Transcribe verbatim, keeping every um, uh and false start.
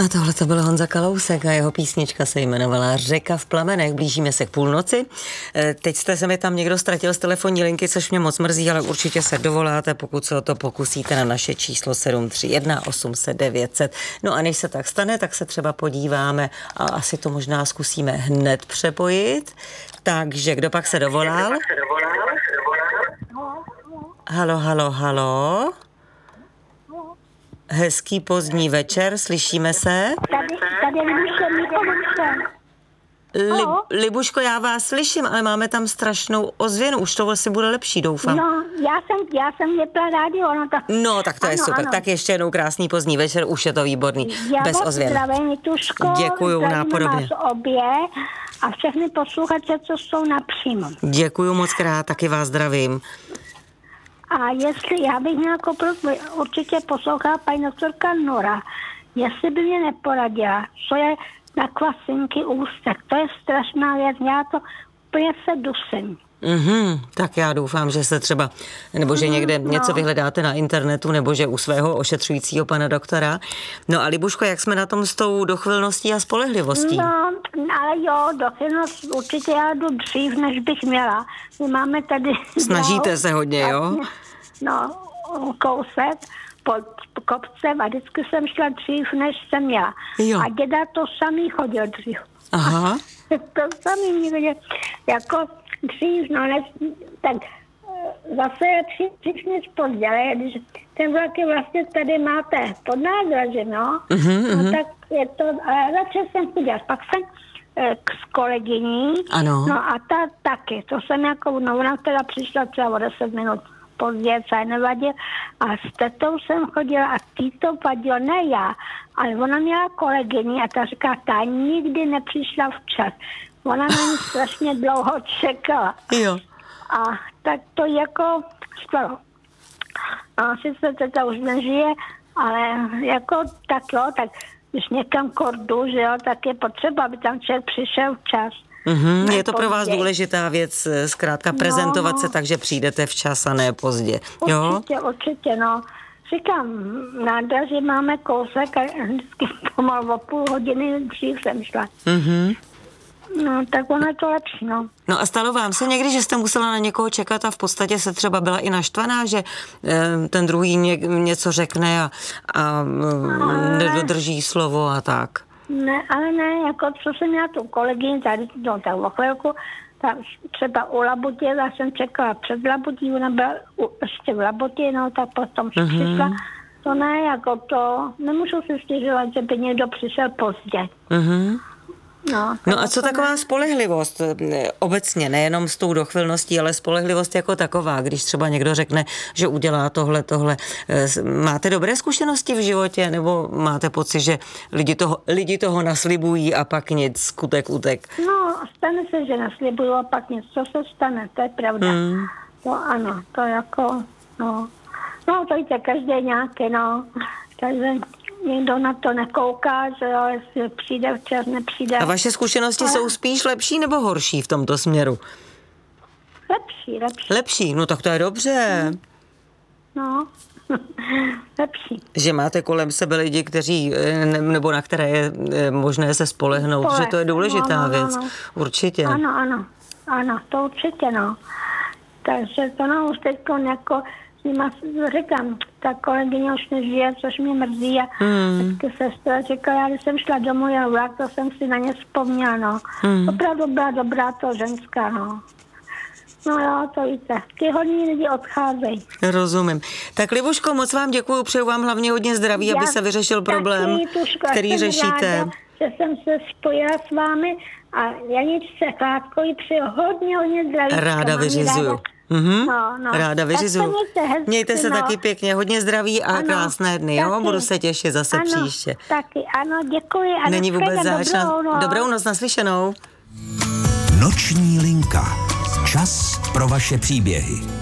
A tohle to byl Honza Kalousek a jeho písnička se jmenovala Řeka v plamenech. Blížíme se k půlnoci. Teď jste se mi tam někdo ztratil z telefonní linky, což mě moc mrzí, ale určitě se dovoláte, pokud se o to pokusíte, na naše číslo sedm tři jedna osm set devět set. No a než se tak stane, tak se třeba podíváme a asi to možná zkusíme hned přepojit. Takže kdo pak se dovolal? Halo, halo, halo. Hezký pozdní večer, slyšíme se? Tady, tady Libuško, Lib, Libuško, já vás slyším, ale máme tam strašnou ozvěnu, už to asi bude lepší, doufám. No, já jsem, já jsem vypla rádio, no to... No, tak to ano, je super, ano. Tak ještě jednou krásný pozdní večer, už je to výborný, já bez vás ozvěn. zdravím, Tuško, Děkuju, nápodobně. vás obě a všechny posluchače, co jsou napřímo. Děkuju moc krát, taky vás zdravím. A jestli, já bych měla prosbu, určitě poslouchala paní doktorka Nora, jestli by mě neporadila, co je na kvasinky ústek, to je strašná věc, já to úplně se dusím. Mhm, tak já doufám, že se třeba, nebo že někde no. něco vyhledáte na internetu, nebo že u svého ošetřujícího pana doktora. No a Libuško, jak jsme na tom s tou dochvilností a spolehlivostí? No, ale jo, dochvilnost určitě já jdu dřív, než bych měla. My máme tady... Snažíte no, se hodně, jo? No, kousek pod kopcem a vždycky jsem šla dřív, než jsem měla. Jo. A děda to samý chodil dřív. Aha. To samý mě viděl, jako dřív, no, ne, tak zase je tři, tři než pozdě, ale když ten vlak je vlastně tady máte pod nádražím, no, Mm-hmm, no tak je to, ale začal jsem chodit, pak jsem e, k, s kolegyní, Ano. no a ta taky, to jsem jako, no ona teda přišla třeba o deset minut později, co nevadil, a s tetou jsem chodila a tý to vadilo, ne já, ale ona měla kolegyni a ta říká, ta nikdy nepřišla včas. Ona na ní strašně dlouho čekala. Jo. A tak to jako stalo. A sice teta už nežije, ale jako tak jo, tak když někam kordu, že jo, tak je potřeba, aby tam člověk přišel včas. Mm-hmm, je to pro vás důležitá věc, zkrátka prezentovat no, se tak, že přijdete včas a ne pozdě. Jo? Určitě, určitě, no. Říkám, nádraží máme kousek a vždycky pomalu o půl hodiny dřív jsem šla. Mm-hmm. No, tak ono je to lepší, no. No a stalo vám se někdy, že jste musela na někoho čekat a v podstatě se třeba byla i naštvaná, že e, ten druhý ně, něco řekne a, a e, nedodrží slovo a tak? Ne, ale ne, jako co jsem měla tu kolegyni tady, no tak o chvilku, tak třeba u Labutě, já jsem čekala před Labutí, ona byla u, ještě v Labutě, no tak potom mm-hmm. přišla. To ne, jako to, nemůžu si stěžovat, že by někdo přišel pozdě. Mm-hmm. No, no a co taková ne? Spolehlivost obecně, nejenom s tou dochvilností, ale spolehlivost jako taková, když třeba někdo řekne, že udělá tohle, tohle. Máte dobré zkušenosti v životě, nebo máte pocit, že lidi toho, lidi toho naslibují a pak nic, skutek utek? No, stane se, že naslibují a pak nic, co se stane, to je pravda. Hmm. To ano, to jako, no, no to víte, každý nějaké, no, takže... Někdo na to nekouká, že jo, jestli přijde včas, nepřijde. A vaše zkušenosti ale... jsou spíš lepší nebo horší v tomto směru? Lepší, lepší. Lepší, no tak to je dobře. No, lepší. Že máte kolem sebe lidi, kteří, nebo na které je možné se spolehnout, Spoleh. Že to je důležitá no, no, no, věc. No. Určitě. Ano, ano, ano, to určitě, no. Takže to no, už teď jako... Nima, říkám, ta kolegyně už nežije, což mě mrzí a hmm. sestra říkala, já když jsem šla domů, já vlak, to jsem si na ně vzpomněla, no. Hmm. Opravdu byla dobrá to ženská, no. No jo, to víte, ty hodní lidi odcházejí. Rozumím. Tak Libuško, moc vám děkuju, přeju vám hlavně hodně zdraví, já aby se vyřešil problém, tuško, který řešíte. Ráda, že jsem se spojila s vámi a Janičce Chládkovi přeju hodně, hodně zdraví. Ráda vyřizuju. Mm-hmm. No, no. Ráda vyřizuju. Mějte, hezky, Mějte se no. taky pěkně, hodně zdraví a ano, krásné dny, taky. Jo? Budu se těšit zase ano, příště. Taky, ano, děkuji. A není vůbec zač. Dobrou, no. Dobrou noc, naslyšenou. Noční linka. Čas pro vaše příběhy.